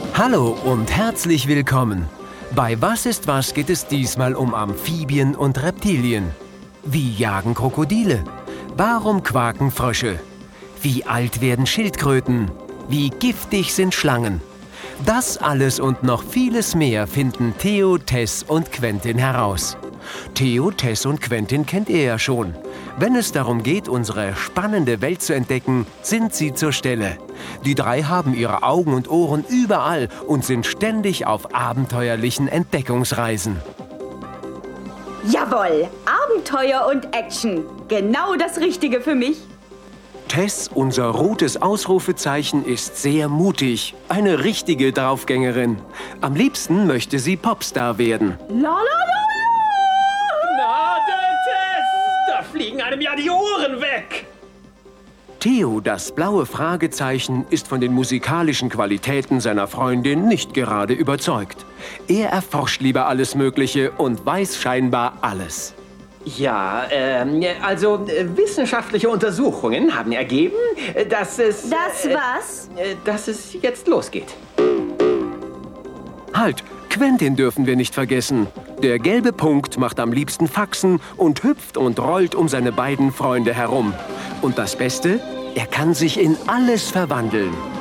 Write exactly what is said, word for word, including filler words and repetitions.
Hallo und herzlich willkommen. Bei Was ist was geht es diesmal um Amphibien und Reptilien. Wie jagen Krokodile? Warum quaken Frösche? Wie alt werden Schildkröten? Wie giftig sind Schlangen? Das alles und noch vieles mehr finden Theo, Tess und Quentin heraus. Theo, Tess und Quentin kennt ihr ja schon. Wenn es darum geht, unsere spannende Welt zu entdecken, sind sie zur Stelle. Die drei haben ihre Augen und Ohren überall und sind ständig auf abenteuerlichen Entdeckungsreisen. Jawohl, Abenteuer und Action. Genau das Richtige für mich. Tess, unser rotes Ausrufezeichen, ist sehr mutig. Eine richtige Draufgängerin. Am liebsten möchte sie Popstar werden. La la la la! Gnade, Tess! Da fliegen einem ja die Ohren weg! Theo, das blaue Fragezeichen, ist von den musikalischen Qualitäten seiner Freundin nicht gerade überzeugt. Er erforscht lieber alles Mögliche und weiß scheinbar alles. Ja, ähm, also äh, wissenschaftliche Untersuchungen haben ergeben, äh, dass es... Das äh, was? Äh, dass es jetzt losgeht. Halt, Quentin dürfen wir nicht vergessen. Der gelbe Punkt macht am liebsten Faxen und hüpft und rollt um seine beiden Freunde herum. Und das Beste, er kann sich in alles verwandeln.